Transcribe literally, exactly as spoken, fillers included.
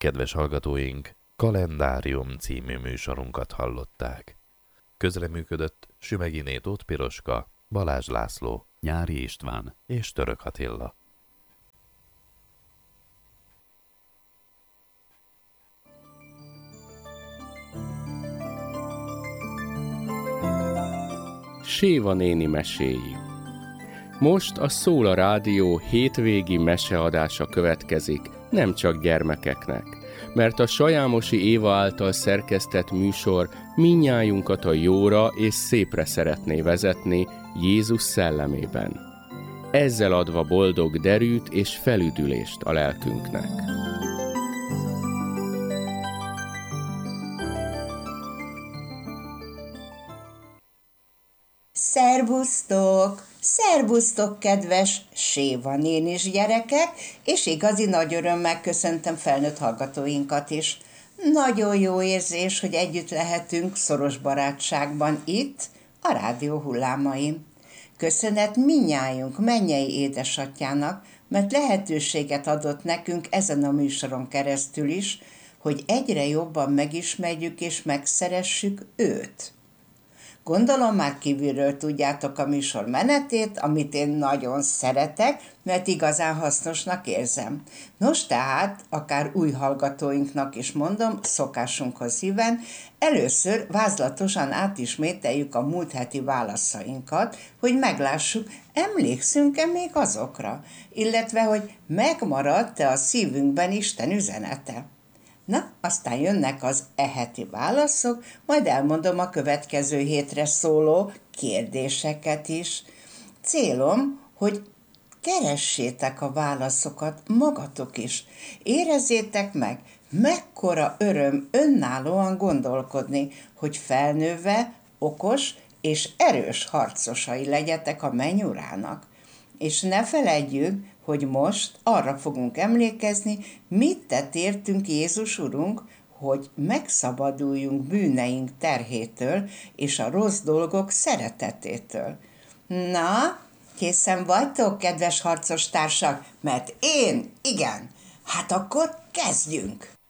Kedves hallgatóink, Kalendárium című műsorunkat hallották. Közreműködött Sümegyiné Tóth Piroska, Balázs László, Nyári István és Török Attila. Séva néni meséi. Most a Szóla Rádió hétvégi meseadása következik, nem csak gyermekeknek, mert a Sajámosi Éva által szerkesztett műsor mindnyájunkat a jóra és szépre szeretné vezetni Jézus szellemében. Ezzel adva boldog derűt és felüdülést a lelkünknek. Szervusztok! Szervusztok, kedves Séva nénis gyerekek, és igazi nagy örömmel köszöntöm felnőtt hallgatóinkat is. Nagyon jó érzés, hogy együtt lehetünk szoros barátságban itt, a rádió hullámain. Köszönet mindnyájunk mennyei édesatyának, mert lehetőséget adott nekünk ezen a műsoron keresztül is, hogy egyre jobban megismerjük és megszeressük őt. Gondolom már kívülről tudjátok a műsor menetét, amit én nagyon szeretek, mert igazán hasznosnak érzem. Nos tehát, akár új hallgatóinknak is mondom, szokásunkhoz híven, először vázlatosan átismételjük a múlt heti válaszainkat, hogy meglássuk, emlékszünk-e még azokra, illetve hogy megmaradt-e a szívünkben Isten üzenete. Na, aztán jönnek az eheti válaszok, majd elmondom a következő hétre szóló kérdéseket is. Célom, hogy keressétek a válaszokat magatok is. Érezzétek meg, mekkora öröm önállóan gondolkodni, hogy felnőve okos és erős harcosai legyetek a mennyurának. És ne feledjük, hogy most arra fogunk emlékezni, mit tett értünk Jézus Urunk, hogy megszabaduljunk bűneink terhétől és a rossz dolgok szeretetétől. Na, készen vagytok, kedves harcos társak? Mert én, igen. Hát akkor kezdjünk!